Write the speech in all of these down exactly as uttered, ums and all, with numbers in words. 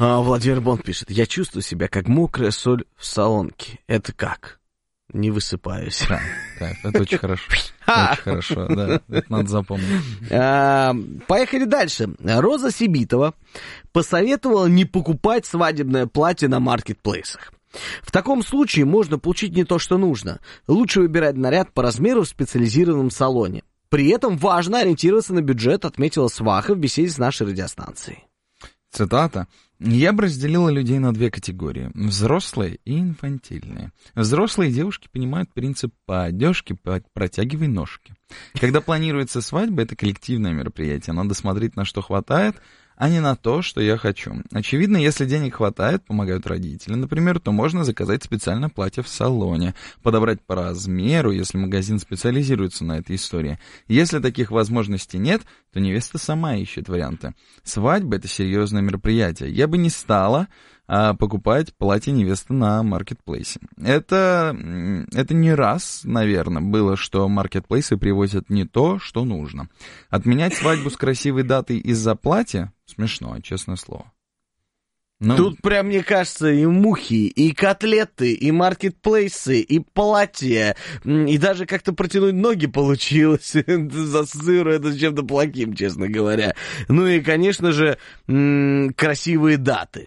А, Владимир Бонд пишет: я чувствую себя как мокрая соль в солонке. Это как? Не высыпаюсь. Да, да, это очень хорошо. Очень хорошо, да. Это надо запомнить. А, поехали дальше. Роза Сибитова посоветовала не покупать свадебное платье на маркетплейсах. В таком случае можно получить не то, что нужно. Лучше выбирать наряд по размеру в специализированном салоне. При этом важно ориентироваться на бюджет, отметила Сваха в беседе с нашей радиостанцией. Цитата. «Я бы разделила людей на две категории. Взрослые и инфантильные. Взрослые девушки понимают принцип по одежке, протягивай ножки. Когда планируется свадьба, это коллективное мероприятие. Надо смотреть, на что хватает, а не на то, что я хочу. Очевидно, если денег хватает, помогают родители, например, то можно заказать специальное платье в салоне, подобрать по размеру, если магазин специализируется на этой истории. Если таких возможностей нет, то невеста сама ищет варианты. Свадьба — это серьезное мероприятие. Я бы не стала а, покупать платье невесты на маркетплейсе. Это, это не раз, наверное, было, что маркетплейсы привозят не то, что нужно. Отменять свадьбу с красивой датой из-за платья — смешно, честное слово. Ну, тут прям, мне кажется, и мухи, и котлеты, и маркетплейсы, и платья, и даже как-то протянуть ноги получилось, ассоциирую это с чем-то плохим, честно говоря. Ну и, конечно же, красивые даты.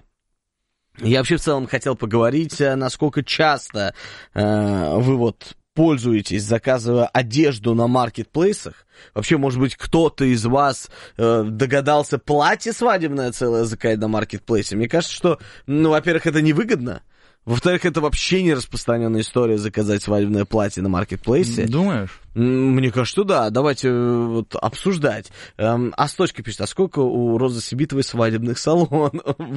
Я вообще в целом хотел поговорить, насколько часто э, вы вот пользуетесь, заказывая одежду на маркетплейсах. Вообще, может быть, кто-то из вас э, догадался платье свадебное целое заказать на маркетплейсе. Мне кажется, что, ну, во-первых, это невыгодно. Во-вторых, это вообще не распространенная история заказать свадебное платье на маркетплейсе. Думаешь? Мне кажется, что да. Давайте вот обсуждать. Асточка пишет: а сколько у Розы Сибитовой свадебных салонов?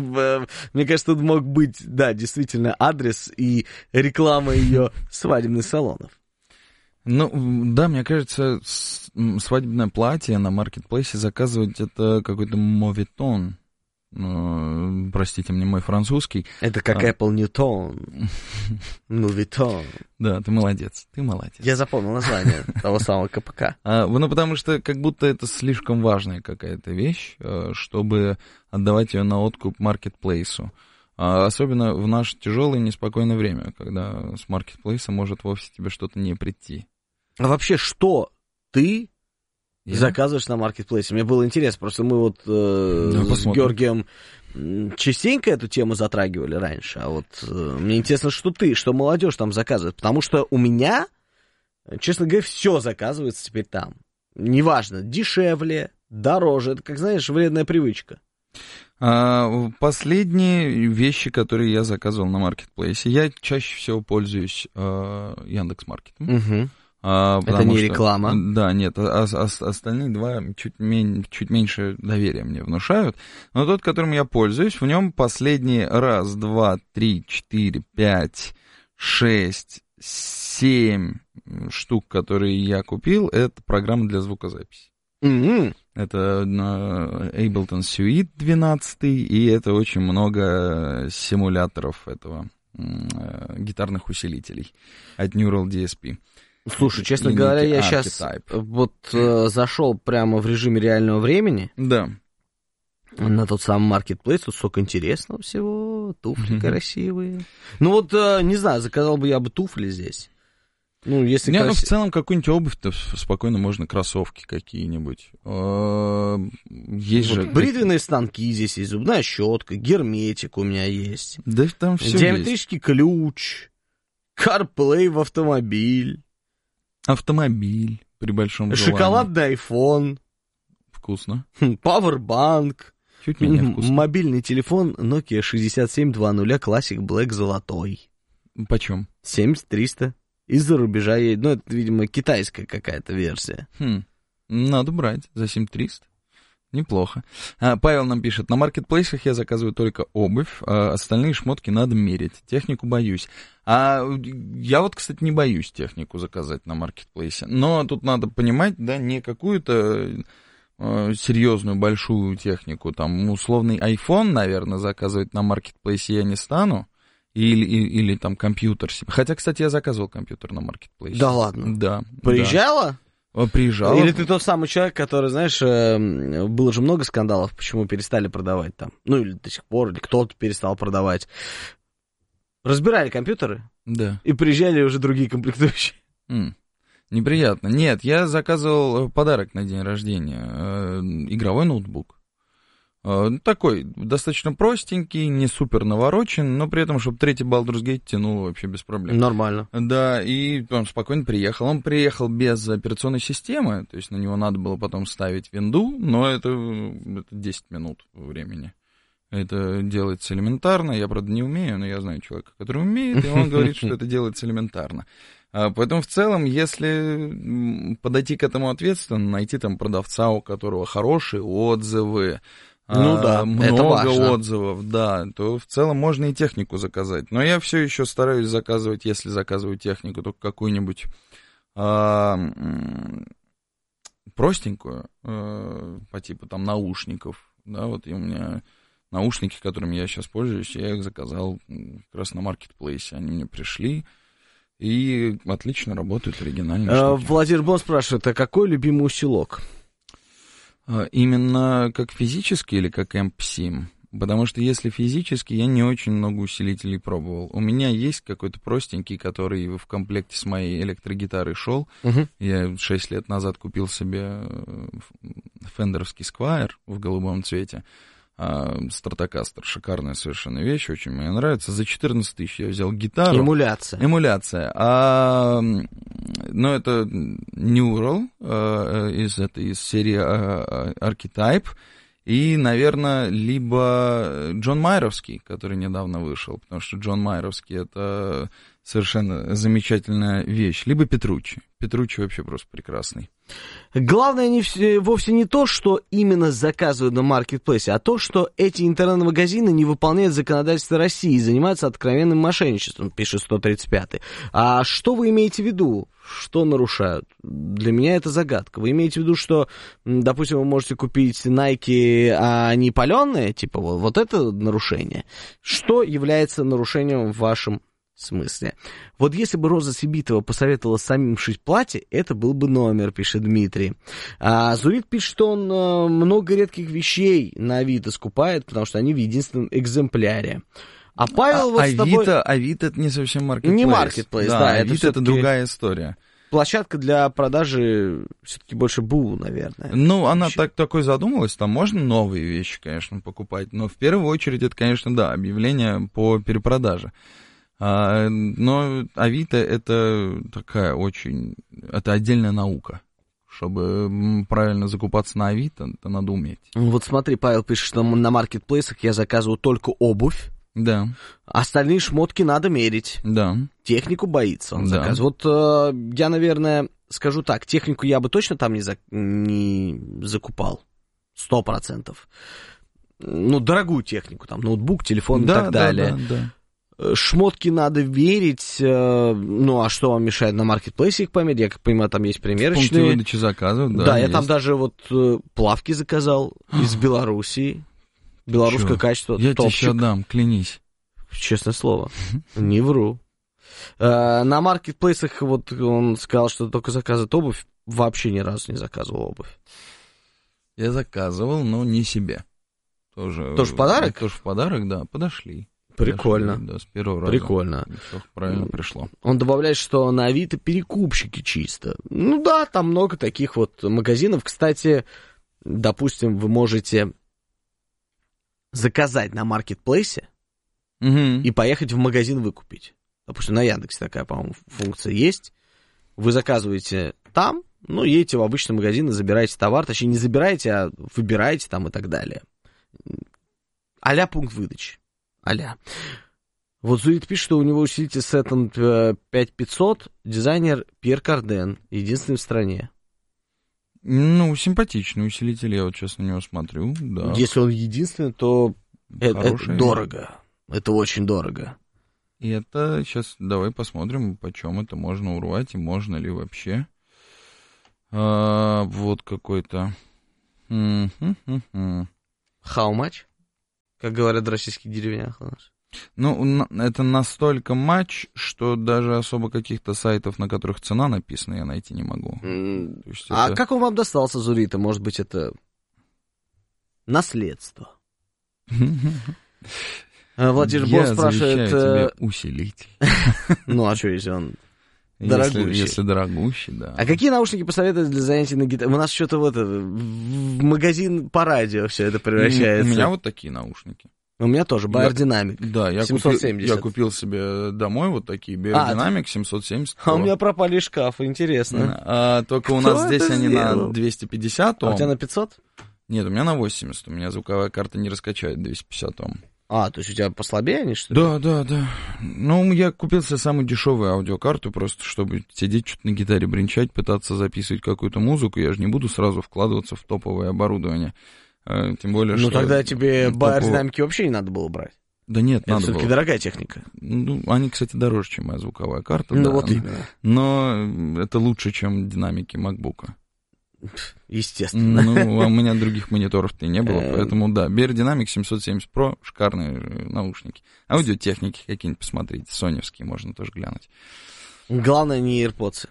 Мне кажется, тут мог быть, да, действительно, адрес и реклама ее свадебных салонов. Ну, да, мне кажется, свадебное платье на маркетплейсе заказывать — это какой-то моветон. Ну, простите мне мой французский. Это как а... Apple Newton. Нувитон. Да, ты молодец, ты молодец. Я запомнил название того самого КПК. А, ну, потому что как будто это слишком важная какая-то вещь, чтобы отдавать ее на откуп маркетплейсу. А особенно в наше тяжелое и неспокойное время, когда с маркетплейса может вовсе тебе что-то не прийти. А вообще, что ты... Я? заказываешь на маркетплейсе? Мне было интересно, просто мы вот э, да, с Георгием частенько эту тему затрагивали раньше, а вот э, мне интересно, что ты, что молодежь там заказывает, потому что у меня, честно говоря, все заказывается теперь там. Неважно, дешевле, дороже, это, как знаешь, вредная привычка. А, последние вещи, которые я заказывал на маркетплейсе, я чаще всего пользуюсь э, Яндекс.Маркетом. Угу. А, это не что, реклама. Да, нет, а, а, остальные два чуть, мень, чуть меньше доверия мне внушают. Но тот, которым я пользуюсь, в нем последние раз, два, три, четыре, пять, шесть, семь штук, которые я купил, это программа для звукозаписи. Mm-hmm. Это Ableton Suite двенадцать, и это очень много симуляторов этого гитарных усилителей от Neural ди эс пи. Слушай, честно говоря, я сейчас вот э, зашел прямо в режиме реального времени. Да. На тот самый маркетплейс, тут столько интересного всего, туфли красивые. Ну вот, э, не знаю, заказал бы я бы туфли здесь. Ну, если не, крас... ну, в целом, какую-нибудь обувь-то спокойно можно, кроссовки какие-нибудь. Есть вот же... бритвенные станки здесь есть, зубная щетка, герметик у меня есть. Да там все диаметрический есть. Ключ, CarPlay в автомобиль. Автомобиль при большом желании. Шоколадный айфон. Вкусно. Пауэрбанк. Чуть менее вкусно. Мобильный телефон Nokia шестьдесят семь двадцать Classic Black золотой. Почем? семьдесят триста. Из-за рубежа едет. Ну, это, видимо, китайская какая-то версия. Хм. Надо брать за семь триста. Неплохо. А, Павел нам пишет: на маркетплейсах я заказываю только обувь, а остальные шмотки надо мерить. Технику боюсь. А я вот, кстати, не боюсь технику заказать на маркетплейсе. Но тут надо понимать, да, не какую-то э, серьезную большую технику. Там условный iPhone, наверное, заказывать на маркетплейсе я не стану. Или, или, или там компьютер себе. Хотя, кстати, я заказывал компьютер на маркетплейсе. Да ладно? Да. Приезжала? Да. Приезжал. Или ты тот самый человек, который, знаешь, было же много скандалов, почему перестали продавать там. Ну, или до сих пор, или кто-то перестал продавать. Разбирали компьютеры, да. И приезжали уже другие комплектующие. Mm. Неприятно. Нет, я заказывал подарок на день рождения. Игровой ноутбук. Такой, достаточно простенький, не супер наворочен, но при этом, чтобы третий Baldur's Gate тянул вообще без проблем. Нормально. Да, и он спокойно приехал. Он приехал без операционной системы, то есть на него надо было потом ставить винду, но это, это десять минут времени. Это делается элементарно. Я, правда, не умею, но я знаю человека, который умеет, и он говорит, что это делается элементарно. Поэтому в целом, если подойти к этому ответственно, найти там продавца, у которого хорошие отзывы, ну да, много это важно. отзывов, да, то в целом можно и технику заказать. Но я все еще стараюсь заказывать, если заказываю технику, только какую-нибудь а, простенькую, а, по типу там наушников, да, вот и у меня наушники, которыми я сейчас пользуюсь, я их заказал как раз на маркетплейсе, они мне пришли. И отлично работают оригинальные штуки. Владимир Бон спрашивает, а какой любимый усилок? Именно как физический или как эмп-сим? Потому что если физически, я не очень много усилителей пробовал. У меня есть какой-то простенький, который в комплекте с моей электрогитарой шел. Uh-huh. Я шесть лет назад купил себе фендеровский Squier в голубом цвете. Стратокастер, шикарная совершенно вещь, очень мне нравится. За четырнадцать тысяч я взял гитару. Эмуляция. Эмуляция. А, ну, это Neural а, из, это, из серии а, Archetype. И, наверное, либо Джон Майровский, который недавно вышел, потому что Джон Майровский — это совершенно замечательная вещь. Либо Петруччи. Петруччи вообще просто прекрасный. Главное не, вовсе не то, что именно заказывают на маркетплейсе, а то, что эти интернет-магазины не выполняют законодательство России и занимаются откровенным мошенничеством, пишет сто тридцать пятый. А что вы имеете в виду? Что нарушают? Для меня это загадка. Вы имеете в виду, что, допустим, вы можете купить Nike, а не паленые? Типа вот, вот это нарушение. Что является нарушением в вашем смысле? Вот если бы Роза Сибитова посоветовала самим шить платье, это был бы номер, пишет Дмитрий. А Зурит пишет, что он а, много редких вещей на Авито скупает, потому что они в единственном экземпляре. А Павел а, вот с тобой... Авито, Авито это не совсем маркетплейс. Не маркетплейс, да. да это Авито это другая история. Площадка для продажи все-таки больше БУ, наверное. Ну, она так, такой задумалась, там можно новые вещи, конечно, покупать, но в первую очередь это, конечно, да, объявление по перепродаже. А, но Авито это такая очень, это отдельная наука. Чтобы правильно закупаться на Авито, это надо уметь. Вот смотри, Павел пишет, что на маркетплейсах я заказываю только обувь. Да. Остальные шмотки надо мерить. Да. Технику боится он да. заказывать. Вот э, я, наверное, скажу так, технику я бы точно там не, за, не закупал. Сто процентов. Ну, дорогую технику, там, ноутбук, телефон да, и так далее. Да, да, да. Шмотки надо верить. Э, ну, а что вам мешает на маркетплейсе их померить? Я как понимаю, там есть примерочные. Пункты выдачи заказов, да. Да, есть. я там даже вот э, плавки заказал из Белоруссии. Белорусское Чё? качество. Я топчик. тебе еще дам, клянись. Честное слово, не вру. Э, на маркетплейсах вот он сказал, что только заказывает обувь. Вообще ни разу не заказывал обувь. Я заказывал, но не себе. Тоже, тоже в подарок? Тоже в подарок, да, подошли. Прикольно. Подошли, да, с первого раза. Прикольно. Все правильно пришло. Он добавляет, что на Авито перекупщики чисто. Ну да, там много таких вот магазинов. Кстати, допустим, вы можете заказать на маркетплейсе угу. и поехать в магазин выкупить. Допустим, на Яндексе такая, по-моему, функция есть. Вы заказываете там, ну, едете в обычный магазин и забираете товар. Точнее, не забираете, а выбираете там и так далее. А-ля пункт выдачи. А-ля. Вот Зурит пишет, что у него усилитель Сеттон пять пятьсот, дизайнер Пьер Карден, единственный в стране. Ну, симпатичный усилитель, я вот сейчас на него смотрю, да. Если он единственный, то это, это дорого. Это очень дорого. И это сейчас давай посмотрим, почем это можно урвать, и можно ли вообще. А, вот какой-то. How much? Как говорят в российских деревнях у нас. Ну, это настолько матч, что даже особо каких-то сайтов, на которых цена написана, я найти не могу. Mm. То есть а это... как он вам достался, Зурита? Может быть, это наследство? Владимир Бон спрашивает... тебе усилитель. Ну, а что, если он дорогущий? Если, если дорогущий, да. А какие наушники посоветуют для занятий на гитаре? У нас что-то вот в магазин по радио все это превращается. У меня вот такие наушники. У меня тоже, Bayer Dynamic. Да, я семьсот купил, семьдесят. я купил себе домой вот такие Bayer а, Dynamic семьсот семьдесят. А у меня пропали из шкафа, интересно. А, только Кто у нас здесь они на двести пятьдесят Ом. А у тебя на пятьсот? Нет, у меня на восемьдесят. У меня звуковая карта не раскачает двести пятьдесят Ом. А, то есть у тебя послабее они, что ли? Да, да, да. Ну, я купил себе самую дешевую аудиокарту, просто чтобы сидеть что-то на гитаре бренчать, пытаться записывать какую-то музыку. Я же не буду сразу вкладываться в топовое оборудование. Тем более, ну, что... Ну, тогда тебе Bayer топовое... Dynamic вообще не надо было брать. Да нет, это надо все-таки было. Дорогая техника. Ну, они, кстати, дороже, чем моя звуковая карта. Ну, да. вот именно. Но это лучше, чем динамики MacBook'а. Естественно. Ну, а у меня других мониторов-то и не было, поэтому, да, Bayer Dynamic семьсот семьдесят Pro, шикарные наушники. Аудиотехники какие-нибудь посмотрите, соневские можно тоже глянуть. Главное, не AirPods.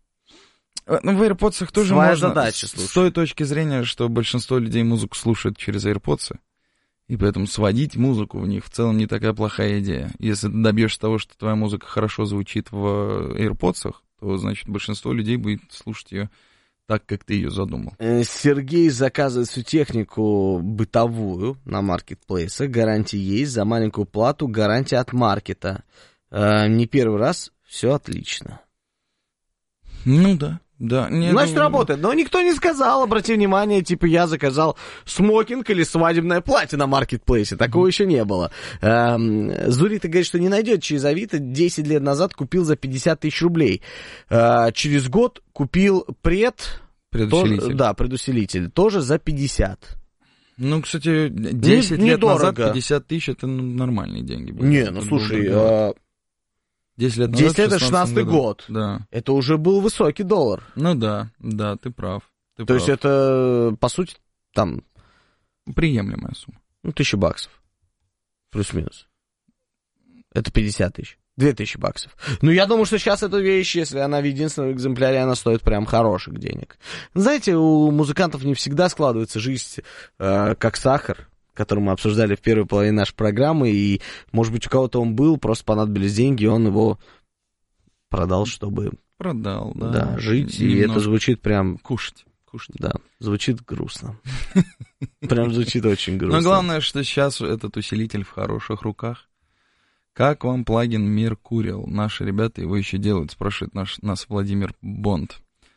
Ну, в AirPods тоже Своя можно, задача, с, слушай. с той точки зрения, что большинство людей музыку слушают через AirPods, и поэтому сводить музыку в них в целом не такая плохая идея. Если ты добьешься того, что твоя музыка хорошо звучит в AirPods, то, значит, большинство людей будет слушать ее так, как ты ее задумал. Сергей заказывает всю технику бытовую на маркетплейсах. Гарантия есть. За маленькую плату гарантия от маркета. Э, не первый раз. Все отлично. Ну да. Да, нет, Значит, ну... работает. Но никто не сказал, обрати внимание, типа, я заказал смокинг или свадебное платье на маркетплейсе. Такого mm-hmm. еще не было. Эм, Зурита говорит, что не найдет через Авито. десять лет назад купил за пятьдесят тысяч рублей. Э, через год купил пред... Предусилитель. То, да, предусилитель. Тоже за пятьдесят. Ну, кстати, десять не, лет недорого. назад пятьдесят тысяч — это нормальные деньги были. Не, ну, слушай... А... десять лет назад, десять лет — это шестнадцатый год. Да. Это уже был высокий доллар. Ну да, да, ты прав. Ты То прав. есть это, по сути, там... Приемлемая сумма. Ну, тысяча баксов. Плюс-минус. Это пятьдесят тысяч. Две тысячи баксов. Ну, я думаю, что сейчас эту вещь, если она в единственном экземпляре, она стоит прям хороших денег. Знаете, у музыкантов не всегда складывается жизнь э, как сахар, который мы обсуждали в первой половине нашей программы, и, может быть, у кого-то он был, просто понадобились деньги, и он его продал, чтобы... Продал, да. Да, жить, и это звучит прям... Кушать. Кушать. Да, звучит грустно. Прям звучит очень грустно. Но главное, что сейчас этот усилитель в хороших руках. Как вам плагин Mercurial? Наши ребята его еще делают, спрашивает наш, нас Владимир Бонд.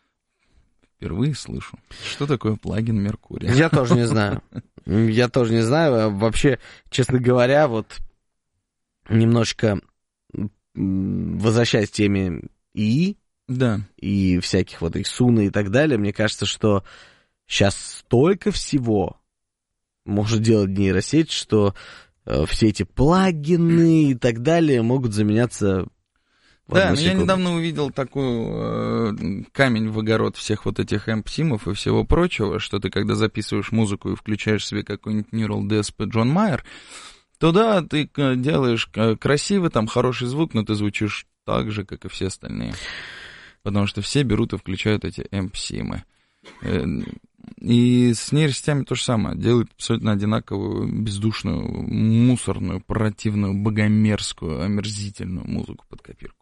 Впервые слышу. Что такое плагин Mercurial? Я тоже не знаю. Я тоже не знаю. Вообще, честно говоря, вот немножечко возвращаясь к теме ИИ, да. и всяких вот их Суны и так далее, мне кажется, что сейчас столько всего может делать нейросеть, что э, все эти плагины и так далее могут заменяться... Да, но я недавно увидел такой э, камень в огород всех вот этих эмпсимов и всего прочего, что ты, когда записываешь музыку и включаешь себе какой-нибудь Neural ди эс пи Джон Майер, то да, ты делаешь красивый, там хороший звук, но ты звучишь так же, как и все остальные. Потому что все берут и включают эти эмпсимы. И с нейросетями то же самое. Делают абсолютно одинаковую, бездушную, мусорную, противную, богомерзкую, омерзительную музыку под копирку.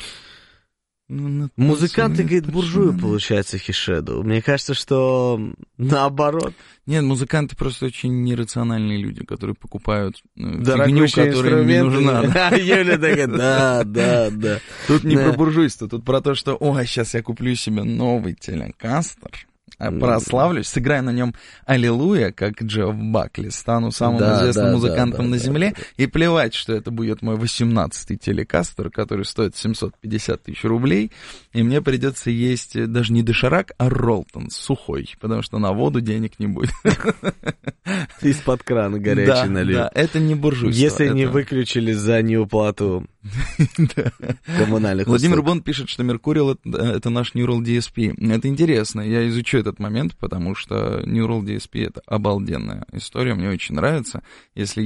Ну, музыканты, говорит, буржуи, получается, Хишеду. Мне кажется, что наоборот. Нет, музыканты просто очень нерациональные люди, которые покупают фигню, которая им не нужна. Юля такая, да, да, да. Тут не про буржуйство, тут про то, что, ой, сейчас я куплю себе новый телекастер, прославлюсь, сыграю на нем «Аллилуйя», как Джефф Бакли, стану самым да, известным да, музыкантом да, на да, земле, да, да. И плевать, что это будет мой восемнадцатый телекастер, который стоит семьсот пятьдесят тысяч рублей, и мне придется есть даже не доширак, а роллтон сухой, потому что на воду денег не будет. Из-под крана горячий налью. Да, это не буржуйство. Если не выключили за неуплату коммунальных услуг. Владимир Бонд пишет, что Mercurial — это наш Neural ди эс пи. Это интересно, я изучу этот момент, потому что Neural ди эс пи — это обалденная история, мне очень нравится. Если